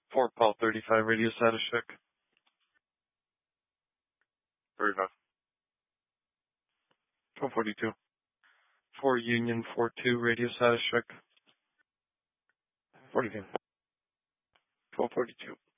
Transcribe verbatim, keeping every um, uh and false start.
four Paul thirty-five, radio status check. thirty-five. twelve forty-two. four Union four two, radio status check. forty-two. twelve forty-two.